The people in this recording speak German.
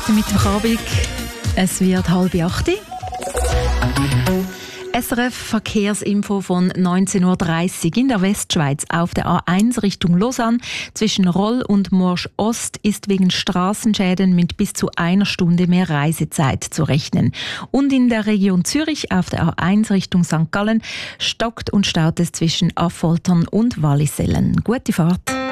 Guten Mittwochabend. Es wird 7:30. SRF Verkehrsinfo von 19:30 Uhr in der Westschweiz. Auf der A1 Richtung Lausanne zwischen Roll und Morsch Ost ist wegen Strassenschäden mit bis zu 1 Stunde mehr Reisezeit zu rechnen. Und in der Region Zürich auf der A1 Richtung St. Gallen stockt und staut es zwischen Affoltern und Wallisellen. Gute Fahrt.